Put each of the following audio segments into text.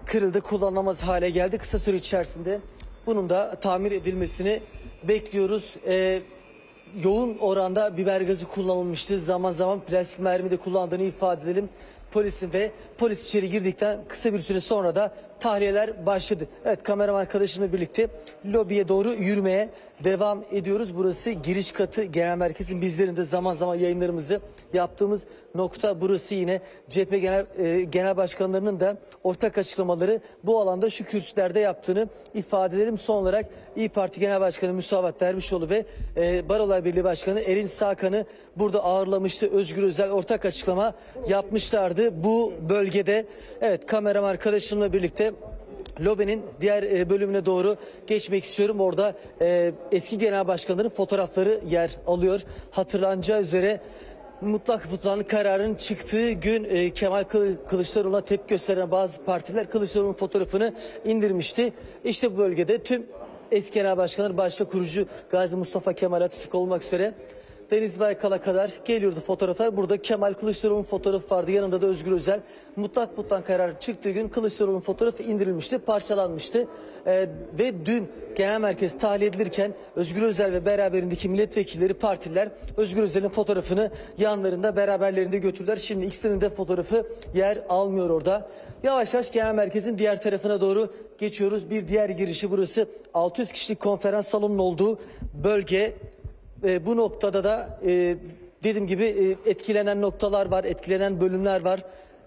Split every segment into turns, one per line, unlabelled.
kırıldı, kullanılamaz hale geldi. Kısa süre içerisinde bunun da tamir edilmesini bekliyoruz. Yoğun oranda biber gazı kullanılmıştı. Zaman zaman plastik mermi de kullandığını ifade edelim. Polis içeri girdikten kısa bir süre sonra da tahliyeler başladı. Evet, kameraman arkadaşımla birlikte lobiye doğru yürümeye devam ediyoruz. Burası giriş katı genel merkezin, bizlerin de zaman zaman yayınlarımızı yaptığımız nokta burası. Yine CHP genel başkanlarının da ortak açıklamaları bu alanda şu kürsülerde yaptığını ifade edelim. Son olarak İYİ Parti Genel Başkanı Musavat Dervişoğlu ve Barolar Birliği Başkanı Erin Sakan'ı burada ağırlamıştı. Özgür Özel ortak açıklama yapmışlardı bu bölgede. Evet, kameraman arkadaşımla birlikte lobinin diğer bölümüne doğru geçmek istiyorum. Orada eski genel başkanların fotoğrafları yer alıyor. Hatırlanacağı üzere mutlak tutuklanma kararının çıktığı gün Kemal Kılıçdaroğlu'na tepki gösteren bazı partiler Kılıçdaroğlu'nun fotoğrafını indirmişti. İşte bu bölgede tüm eski genel başkanlar, başta kurucu Gazi Mustafa Kemal Atatürk olmak üzere Deniz Baykal'a kadar geliyordu fotoğraflar. Burada Kemal Kılıçdaroğlu'nun fotoğrafı vardı. Yanında da Özgür Özel. Mutlak tutuklanma kararı çıktığı gün Kılıçdaroğlu'nun fotoğrafı indirilmişti, parçalanmıştı. Ve dün genel merkez tahliye edilirken Özgür Özel ve beraberindeki milletvekilleri, partiler Özgür Özel'in fotoğrafını yanlarında, beraberlerinde götürdüler. Şimdi ikisinin de fotoğrafı yer almıyor orada. Yavaş yavaş genel merkezin diğer tarafına doğru geçiyoruz. Bir diğer girişi burası. 600 kişilik konferans salonunun olduğu bölge. Bu noktada da dediğim gibi etkilenen noktalar var, etkilenen bölümler var.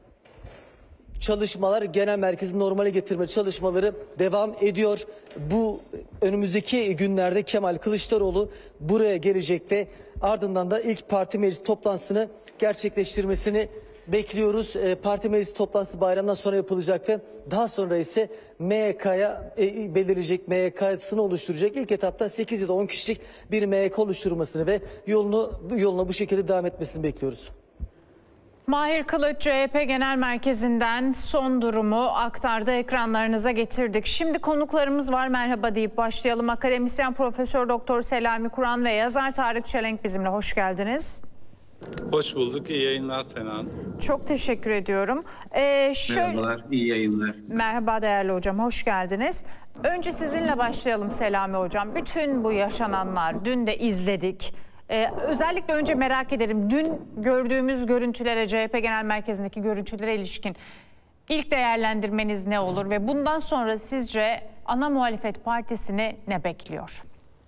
Çalışmalar, genel merkezin normale getirme çalışmaları devam ediyor. Bu önümüzdeki günlerde Kemal Kılıçdaroğlu buraya gelecek ve ardından da ilk parti meclis toplantısını gerçekleştirmesini bekliyoruz. Parti meclis toplantısı bayramdan sonra yapılacak ve daha sonra ise MYK'ya belirleyecek, MYK'sını oluşturacak. İlk etapta 8 ya da 10 kişilik bir MYK oluşturulmasını ve yoluna bu şekilde devam etmesini bekliyoruz.
Mahir Kılıç, CHP Genel Merkezi'nden son durumu aktardı, ekranlarınıza getirdik. Şimdi konuklarımız var, merhaba deyip başlayalım. Akademisyen Profesör Doktor Selami Kur'an ve yazar Tarık Çelenk bizimle, hoş geldiniz.
Hoş bulduk. İyi yayınlar Sena.
Çok teşekkür ediyorum.
Merhabalar, iyi yayınlar.
Merhaba değerli hocam, hoş geldiniz. Önce sizinle başlayalım Selami hocam. Bütün bu yaşananlar, dün de izledik. Özellikle önce merak ederim, dün gördüğümüz görüntülere, CHP Genel Merkezi'ndeki görüntülere ilişkin ilk değerlendirmeniz ne olur ve bundan sonra sizce ana muhalefet partisini ne bekliyor?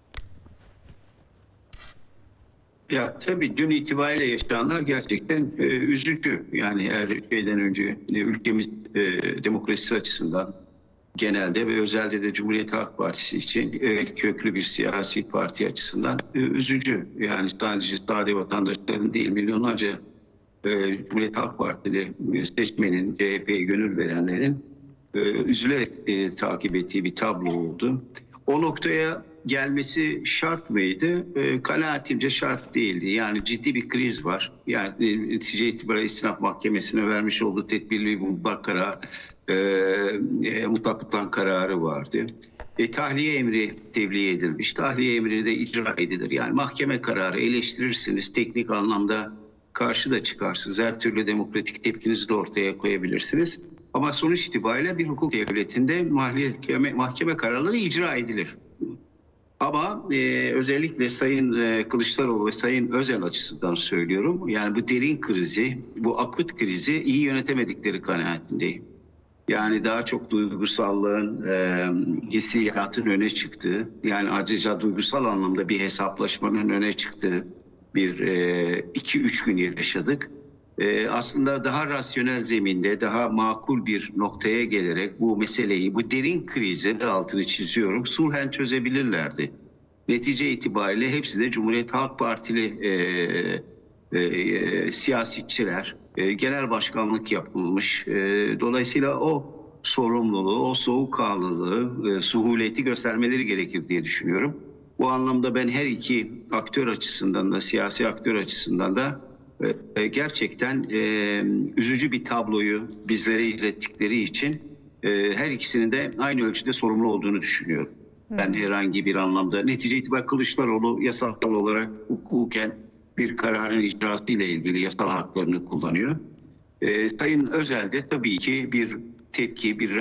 Ya tabii dün itibariyle yaşananlar gerçekten üzücü. Yani her şeyden önce ülkemiz demokrasisi açısından genelde ve özellikle de Cumhuriyet Halk Partisi için köklü bir siyasi parti açısından üzücü. Yani sadece sade vatandaşların değil, milyonlarca Cumhuriyet Halk Partili seçmenin, CHP'ye gönül verenlerin üzülerek takip ettiği bir tablo oldu. O noktaya gelmesi şart mıydı? Kanaatimce şart değildi. Yani ciddi bir kriz var. Yani netice itibariyle İstinaf Mahkemesi'ne vermiş olduğu tedbirli bir mutlak tutuklanma kararı vardı. Tahliye emri tebliğ edilmiş. Tahliye emri de icra edilir. Yani mahkeme kararı eleştirirsiniz. Teknik anlamda karşı da çıkarsınız. Her türlü demokratik tepkinizi de ortaya koyabilirsiniz. Ama sonuç itibariyle bir hukuk devletinde mahkeme kararları icra edilir. Ama özellikle Sayın Kılıçdaroğlu ve Sayın Özel açısından söylüyorum. Yani bu derin krizi, bu akut krizi iyi yönetemedikleri kanaatindeyim. Yani daha çok duygusallığın, hissiyatın öne çıktığı, yani ayrıca duygusal anlamda bir hesaplaşmanın öne çıktığı bir 2-3 gün yaşadık. Aslında daha rasyonel zeminde, daha makul bir noktaya gelerek bu meseleyi, bu derin krizi altını çiziyorum, sulhen çözebilirlerdi. Netice itibariyle hepsi de Cumhuriyet Halk Partili siyasetçiler, genel başkanlık yapılmış. Dolayısıyla o sorumluluğu, o soğukkanlılığı, suhuleti göstermeleri gerekir diye düşünüyorum. Bu anlamda ben her iki aktör açısından da, siyasi aktör açısından da gerçekten üzücü bir tabloyu bizlere izlettikleri için her ikisinin de aynı ölçüde sorumlu olduğunu düşünüyorum. Ben herhangi bir anlamda netice itibariyle Kılıçdaroğlu yasal olarak hukuken bir kararın icrası ile ilgili yasal haklarını kullanıyor. Sayın Özel de tabii ki bir tepki, bir